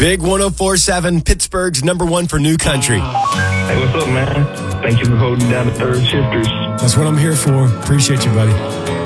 Big 104.7, Pittsburgh's number one for new country. Hey, what's up, man? Thank you for holding down the third shifters. That's what I'm here for. Appreciate you, buddy.